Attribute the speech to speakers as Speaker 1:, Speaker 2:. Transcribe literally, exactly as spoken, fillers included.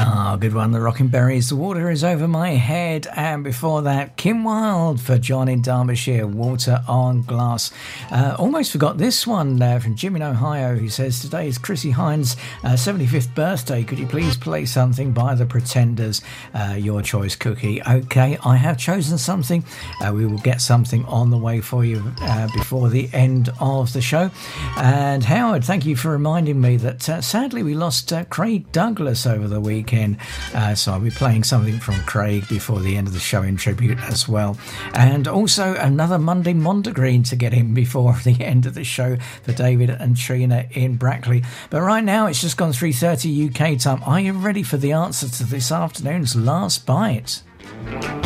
Speaker 1: Ah, good one. The Rocking Berries. The Water Is Over My Head. And before that, Kim Wilde for John in Derbyshire. Water on Glass. Uh, almost forgot this one uh, from Jim in Ohio, who says, today is Chrissy Hines' uh, seventy-fifth birthday. Could you please play something by The Pretenders? Uh, your choice, Cookie. Okay, I have chosen something. Uh, we will get something on the way for you uh, before the end of the show. And Howard, thank you for reminding me that uh, sadly we lost uh, Craig Douglas over the weekend, uh, so I'll be playing something from Craig before the end of the show in tribute as well. And also another Monday Mondegreen to get in before the end of the show for David and Trina in Brackley. But right now it's just gone three thirty U K time. Are you ready for the answer to this afternoon's Last Bite?